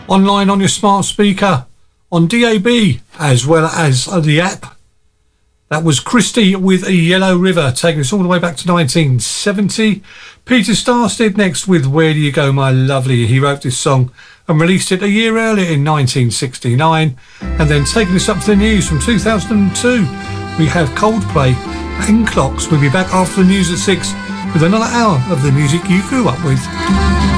online on your smart speaker, on DAB, as well as the app. That was Christy with a Yellow River, taking us all the way back to 1970. Peter Starstead next with Where Do You Go, My Lovely? He wrote this song and released it a year earlier in 1969. And then taking us up to the news from 2002, we have Coldplay and Clocks. We'll be back after the news at 6 with another hour of the music you grew up with.